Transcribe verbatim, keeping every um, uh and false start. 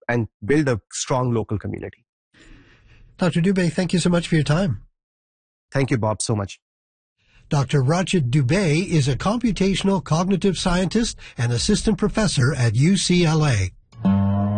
and build a strong local community. Doctor Dubey, thank you so much for your time. Thank you, Bob, so much. Doctor Rachit Dubey is a computational cognitive scientist and assistant professor at U C L A.